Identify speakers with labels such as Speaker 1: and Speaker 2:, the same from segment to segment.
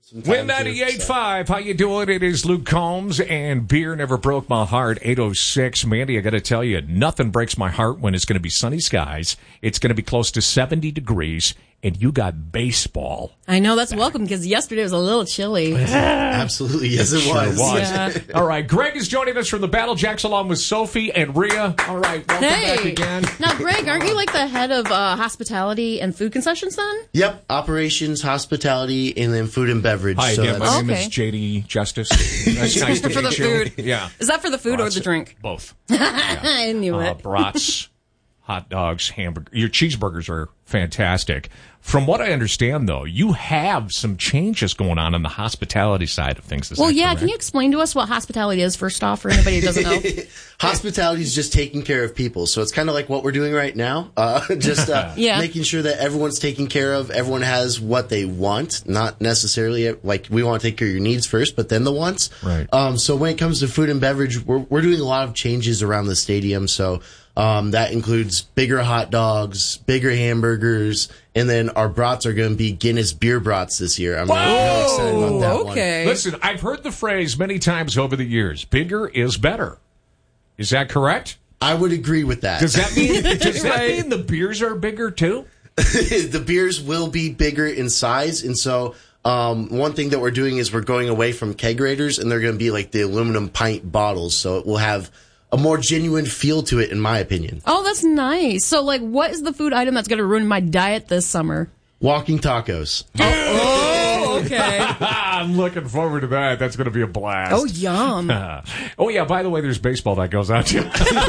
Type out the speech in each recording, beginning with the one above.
Speaker 1: Win 98.5. How you doing? It is Luke Combs, and beer never broke my heart. 8:06. Mandy, I got to tell you, nothing breaks my heart when it's going to be sunny skies. It's going to be close to 70 degrees, and you got baseball.
Speaker 2: I know, that's welcome, because yesterday was a little chilly.
Speaker 3: Absolutely, yes, it was.
Speaker 2: Yeah.
Speaker 1: All right, Greg is joining us from the Battle Jacks along with Sophie and Rhea. All right, welcome back again.
Speaker 2: Now, Greg, aren't you like the head of hospitality and food concessions then?
Speaker 3: Yep, operations, hospitality, and then food and beverage.
Speaker 1: Hi,
Speaker 3: So
Speaker 1: again, my name
Speaker 2: Okay.
Speaker 1: is J.D. Justice. That's nice to
Speaker 2: For the
Speaker 1: meet you.
Speaker 2: food.
Speaker 1: Yeah.
Speaker 2: Is that for the food or the drink?
Speaker 1: Both.
Speaker 2: I knew it.
Speaker 1: Brats, hot dogs, hamburger. Your cheeseburgers are fantastic. From what I understand, though, you have some changes going on the hospitality side of things. Is
Speaker 2: Well,
Speaker 1: that
Speaker 2: yeah,
Speaker 1: correct?
Speaker 2: can you explain to us what hospitality is, first off, for anybody who doesn't know?
Speaker 3: hospitality is just taking care of people. So it's kind of like what we're doing right now.
Speaker 2: Yeah.
Speaker 3: Making sure that everyone's taken care of. Everyone has what they want. Not necessarily like we want to take care of your needs first, but then the wants.
Speaker 1: Right.
Speaker 3: So when it comes to food and beverage, we're doing a lot of changes around the stadium. So that includes bigger hot dogs, bigger hamburgers, and then our brats are going to be Guinness beer brats this year. I'm really excited about that one.
Speaker 2: Okay.
Speaker 1: Listen, I've heard the phrase many times over the years, bigger is better. Is that correct?
Speaker 3: I would agree with that.
Speaker 1: Does that mean the beers are bigger, too?
Speaker 3: The beers will be bigger in size, and so one thing that we're doing is we're going away from kegerators, and they're going to be like the aluminum pint bottles, so it will have a more genuine feel to it, in my opinion.
Speaker 2: Oh, that's nice. So, like, what is the food item that's going to ruin my diet this summer?
Speaker 3: Walking tacos.
Speaker 2: Oh, okay.
Speaker 1: I'm looking forward to that. That's going to be a blast.
Speaker 2: Oh, yum.
Speaker 1: Oh, yeah, by the way, there's baseball that goes out, too.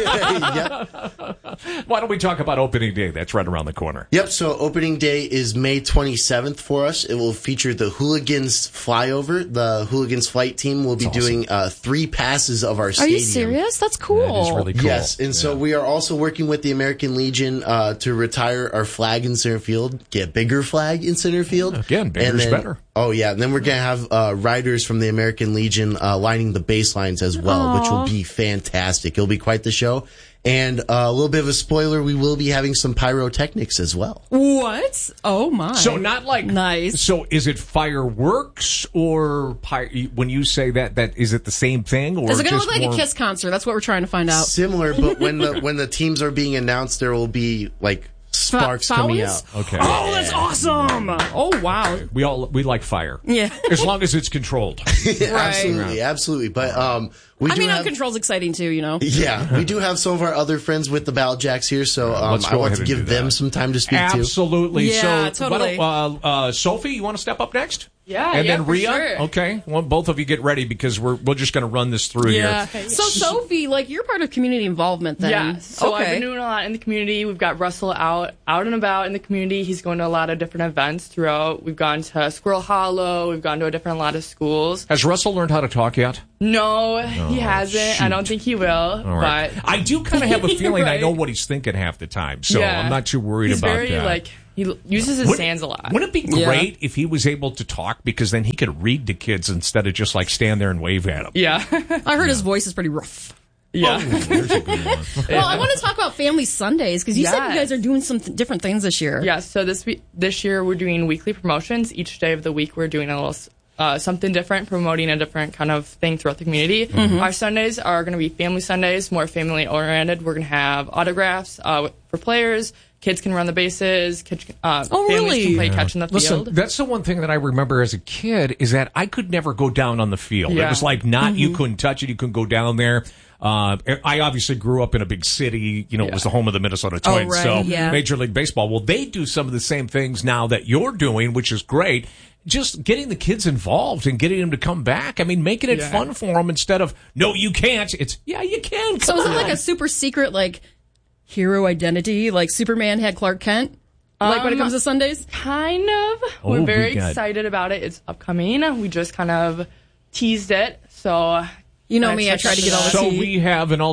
Speaker 1: Why don't we talk about opening day? That's right around the corner.
Speaker 3: Yep, so opening day is May 27th for us. It will feature the Hooligans flyover. The Hooligans flight team will be doing 3 passes of our
Speaker 2: Are
Speaker 3: stadium.
Speaker 2: you serious? That's cool.
Speaker 1: That is really cool.
Speaker 3: Yes, and so we are also working with the American Legion to retire our flag in center field, get a bigger flag in center field.
Speaker 1: Again, bigger's better.
Speaker 3: Oh, yeah, and then we're going to have riders from the American Legion lining the baselines as well, which will be fantastic. It'll be quite the show. And a little bit of a spoiler, we will be having some pyrotechnics as well.
Speaker 2: What? Oh, my.
Speaker 1: So not like
Speaker 2: Nice.
Speaker 1: So is it fireworks or when you say that is it the same thing or
Speaker 2: Is it going to
Speaker 1: just
Speaker 2: look like
Speaker 1: more...
Speaker 2: a Kiss concert? That's what we're trying to find out.
Speaker 3: Similar, but when the teams are being announced, there will be like sparks coming out.
Speaker 1: Okay.
Speaker 2: Oh, that's awesome. Oh, wow.
Speaker 1: We like fire.
Speaker 2: Yeah.
Speaker 1: As long as it's controlled.
Speaker 3: Absolutely. But we do have
Speaker 2: control's exciting too, you know?
Speaker 3: Yeah, we do have some of our other friends with the Battle Jacks here, so
Speaker 1: Let's
Speaker 3: I
Speaker 1: go
Speaker 3: want
Speaker 1: ahead
Speaker 3: to
Speaker 1: and
Speaker 3: give
Speaker 1: do that.
Speaker 3: them some time to speak
Speaker 1: Absolutely.
Speaker 2: Yeah,
Speaker 1: So,
Speaker 2: totally.
Speaker 1: Sophie, you want to step up next?
Speaker 4: Yeah,
Speaker 1: and then
Speaker 4: for
Speaker 1: Rhea.
Speaker 4: sure.
Speaker 1: Okay, well, both of you get ready because we're just going to run this through
Speaker 2: Yeah.
Speaker 1: here.
Speaker 2: So, Sophie, like, you're part of community involvement then.
Speaker 4: Yeah, so
Speaker 2: okay.
Speaker 4: I've been doing a lot in the community. We've got Russell out and about in the community. He's going to a lot of different events throughout. We've gone to Squirrel Hollow. We've gone to a lot of schools.
Speaker 1: Has Russell learned how to talk yet?
Speaker 4: No, he hasn't.
Speaker 1: shoot.
Speaker 4: I don't think he will.
Speaker 1: All right.
Speaker 4: But
Speaker 1: I do kind of have a feeling I
Speaker 4: Right.
Speaker 1: know what he's thinking half the time, so
Speaker 4: Yeah.
Speaker 1: I'm not too worried
Speaker 4: he's
Speaker 1: about
Speaker 4: very
Speaker 1: that.
Speaker 4: he uses his hands a lot.
Speaker 1: Wouldn't it be great if he was able to talk because then he could read to kids instead of just like stand there and wave at them?
Speaker 4: Yeah,
Speaker 2: I heard his voice is pretty rough.
Speaker 4: yeah.
Speaker 1: There's a good one.
Speaker 2: Well, I want to talk about Family Sundays because you said you
Speaker 4: Yes.
Speaker 2: guys are doing some different things this year.
Speaker 4: Yeah, so this year we're doing weekly promotions. Each day of the week we're doing a little something different, promoting a different kind of thing throughout the community. Our Sundays are going to be family Sundays, more family oriented. We're going to have autographs for players. Kids can run the bases. Families
Speaker 2: really?
Speaker 4: can play catch in the
Speaker 1: Listen,
Speaker 4: field.
Speaker 1: that's the one thing that I remember as a kid is that I could never go down on the field. It
Speaker 4: Yeah.
Speaker 1: was like you couldn't touch it. You couldn't go down there. I obviously grew up in a big city. You know, it was the home of the Minnesota Twins.
Speaker 2: right,
Speaker 1: So
Speaker 2: yeah.
Speaker 1: Major League Baseball. Well, they do some of the same things now that you're doing, which is great. Just getting the kids involved and getting them to come back. I mean, making it fun for them instead of, no, you can't. It's, yeah, you can.
Speaker 2: So is it like a super secret, like, hero identity? Like Superman had Clark Kent? Like when it comes to Sundays?
Speaker 4: Kind of. We're very excited about it. It's upcoming. We just kind of teased it. So
Speaker 2: You know me, I try to get all the
Speaker 1: So
Speaker 2: tea.
Speaker 1: we have an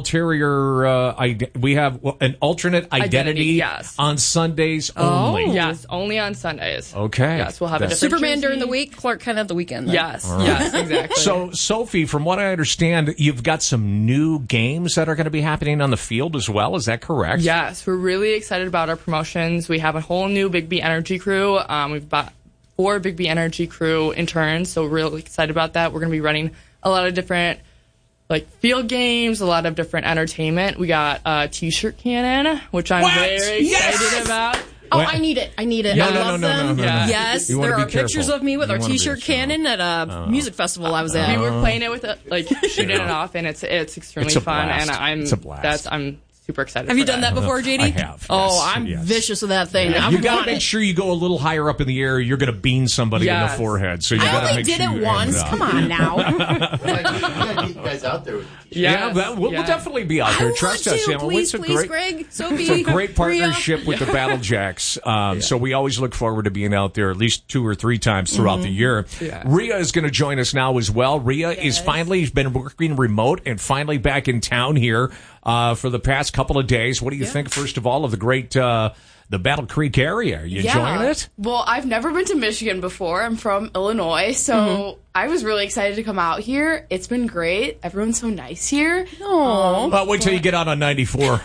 Speaker 1: we have an alternate identity
Speaker 4: yes.
Speaker 1: on Sundays only.
Speaker 4: Yes, only on Sundays.
Speaker 1: Okay.
Speaker 4: Yes, we'll have a
Speaker 1: That's-
Speaker 4: different
Speaker 2: Superman during
Speaker 4: jersey.
Speaker 2: the week, Clark Kent at the weekend. Then.
Speaker 4: Yes, yes, exactly.
Speaker 1: So, Sophie, from what I understand, you've got some new games that are going to be happening on the field as well. Is that correct?
Speaker 4: Yes, we're really excited about our promotions. We have a whole new Big B Energy crew. We've got 4 Big B Energy crew interns, so really excited about that. We're going to be running a lot of different like field games, a lot of different entertainment. We got a t-shirt cannon, which I'm very excited about.
Speaker 2: Oh, I need it. I need it.
Speaker 1: No,
Speaker 2: I
Speaker 1: no,
Speaker 2: love
Speaker 1: no, no,
Speaker 2: them.
Speaker 1: no, no, no.
Speaker 2: Yes,
Speaker 1: You wanna
Speaker 2: there
Speaker 1: be
Speaker 2: are pictures
Speaker 1: careful.
Speaker 2: of me with
Speaker 1: You
Speaker 2: our
Speaker 1: wanna be
Speaker 2: t-shirt
Speaker 1: careful.
Speaker 2: cannon at a music festival I was at.
Speaker 4: We were playing it with like shooting it off, and it's extremely
Speaker 1: It's a
Speaker 4: fun,
Speaker 1: blast.
Speaker 4: and
Speaker 1: It's a blast.
Speaker 4: I'm super excited.
Speaker 2: Have you
Speaker 4: for
Speaker 2: done that before, JD?
Speaker 1: I have,
Speaker 2: Oh,
Speaker 1: yes,
Speaker 2: I'm
Speaker 1: yes.
Speaker 2: vicious with that thing.
Speaker 1: You got to make sure you go a little higher up in the air. You're going to bean somebody in the
Speaker 4: Yes.
Speaker 1: forehead. So you
Speaker 2: I
Speaker 1: got to
Speaker 2: only
Speaker 1: make
Speaker 2: did
Speaker 1: sure
Speaker 2: it
Speaker 1: you
Speaker 2: once.
Speaker 1: end up.
Speaker 2: Come on now.
Speaker 3: We gotta get you guys out there with the t-shirt.
Speaker 1: Yeah, we'll definitely be out there.
Speaker 2: I
Speaker 1: Trust
Speaker 2: want
Speaker 1: us.
Speaker 2: to.
Speaker 1: You know,
Speaker 2: Please,
Speaker 1: it's a
Speaker 2: please,
Speaker 1: great,
Speaker 2: Greg, Sophie,
Speaker 1: it's a great
Speaker 2: Rhea.
Speaker 1: partnership with the Battle Jacks. So we always look forward to being out there at least 2 or 3 times throughout the year.
Speaker 4: Yeah.
Speaker 1: Rhea is going to join us now as well. Rhea is finally been working remote and finally back in town here for the past couple of days. What do you think, first of all, of the great the Battle Creek area? Are you enjoying it?
Speaker 5: Well, I've never been to Michigan before. I'm from Illinois, so I was really excited to come out here. It's been great. Everyone's so nice here.
Speaker 1: Well, wait till you get out on 94.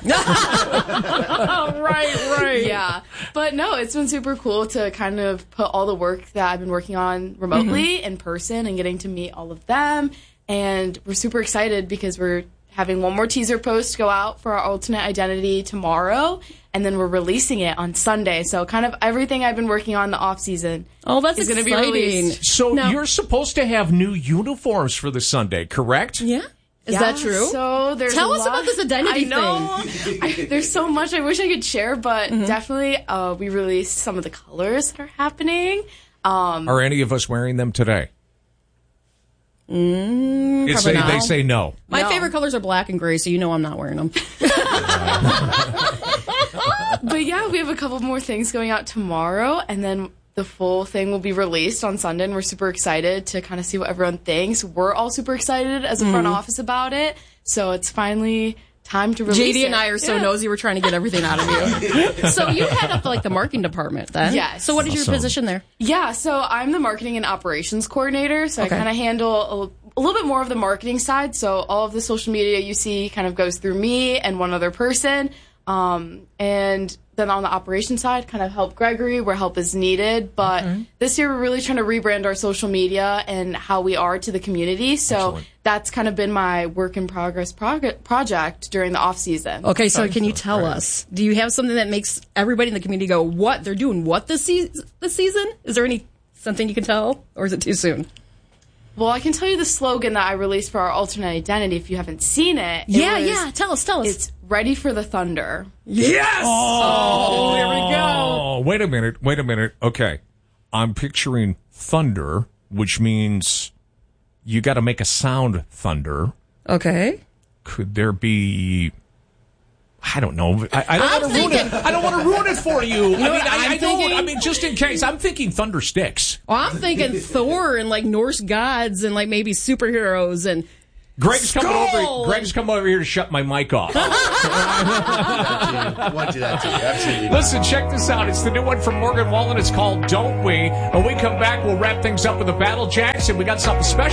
Speaker 2: Right.
Speaker 5: Yeah. But no, it's been super cool to kind of put all the work that I've been working on remotely in person and getting to meet all of them. And we're super excited because we're having one more teaser post go out for our alternate identity tomorrow, and then we're releasing it on Sunday. So kind of everything I've been working on the off season
Speaker 2: Oh, that's
Speaker 5: is going to be
Speaker 2: exciting.
Speaker 5: released.
Speaker 1: So
Speaker 2: Now-
Speaker 1: you're supposed to have new uniforms for the Sunday, correct?
Speaker 2: Yeah. Is that true?
Speaker 5: So there's
Speaker 2: Tell
Speaker 5: a
Speaker 2: us
Speaker 5: lot-
Speaker 2: about this identity
Speaker 5: I know. There's so much I wish I could share, but definitely we released some of the colors that are happening.
Speaker 1: Are any of us wearing them today?
Speaker 2: Probably not.
Speaker 1: They say no.
Speaker 2: My
Speaker 5: No.
Speaker 2: favorite colors are black and gray, so you know I'm not wearing them.
Speaker 5: But yeah, we have a couple more things going out tomorrow, and then the full thing will be released on Sunday, and we're super excited to kind of see what everyone thinks. We're all super excited as a front office about it, so it's finally time to release
Speaker 2: JD
Speaker 5: it.
Speaker 2: and I are so
Speaker 5: Yeah.
Speaker 2: nosy, we're trying to get everything out of you. So you head up like the marketing department then?
Speaker 5: Yes.
Speaker 2: So what is your
Speaker 1: Awesome.
Speaker 2: position there?
Speaker 5: Yeah, so I'm the marketing and operations coordinator, so
Speaker 2: Okay.
Speaker 5: I kind of handle a little bit more of the marketing side. So all of the social media you see kind of goes through me and one other person. And then on the operations side, kind of help Gregory where help is needed. But this year, we're really trying to rebrand our social media and how we are to the community. So
Speaker 1: Excellent.
Speaker 5: that's kind of been my work in progress project during the off season.
Speaker 2: Okay, so can you tell us, do you have something that makes everybody in the community go, what? They're doing what this season? Is there something you can tell, or is it too soon?
Speaker 5: Well, I can tell you the slogan that I released for our alternate identity if you haven't seen it.
Speaker 2: Yeah, tell us.
Speaker 5: It's ready for the thunder.
Speaker 2: Yes! Oh, there we go.
Speaker 1: Oh, wait a minute. Okay. I'm picturing thunder, which means you got to make a sound thunder.
Speaker 2: Okay.
Speaker 1: Could there be... I don't know. I don't want to ruin it. I don't want to ruin it for you. I mean, just in case. I'm thinking thunder sticks.
Speaker 2: Well, I'm thinking Thor and like Norse gods and like maybe superheroes and
Speaker 1: Greg's coming
Speaker 2: Skull!
Speaker 1: over. Greg's coming over here to shut my mic off.
Speaker 3: I want to do that too. Absolutely. not.
Speaker 1: Listen, check this out. It's the new one from Morgan Wallen. It's called Don't We? When we come back, we'll wrap things up with the Battle Jacks, and we got something special.